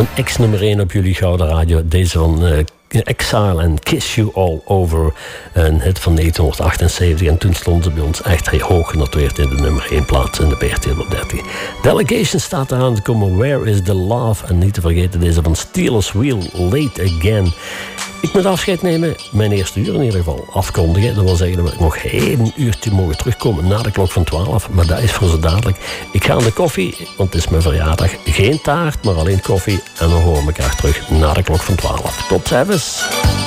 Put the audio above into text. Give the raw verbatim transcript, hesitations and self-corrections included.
Een ex-nummer één op jullie Gouden Radio. Deze van uh, Exile en Kiss You All Over. Een hit van negentien achtenzeventig. En toen stond ze bij ons echt heel hoog genoteerd in de nummer één plaats in de B R T honderddertig. Delegation staat eraan te komen. Where is the Love? En niet te vergeten deze van Steelers Wheel, Late Again. Ik moet afscheid nemen, mijn eerste uur in ieder geval afkondigen. Dat wil zeggen dat ik nog één uurtje mogen terugkomen na de klok van twaalf. Maar dat is voor zo dadelijk. Ik ga aan de koffie, want het is mijn verjaardag. Geen taart, maar alleen koffie. En dan horen we elkaar terug na de klok van twaalf. Tot ziens.